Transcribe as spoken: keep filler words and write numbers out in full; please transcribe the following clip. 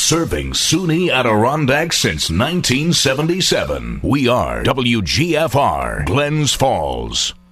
Serving SUNY Adirondacks since nineteen seventy-seven. We are W G F R, Glens Falls.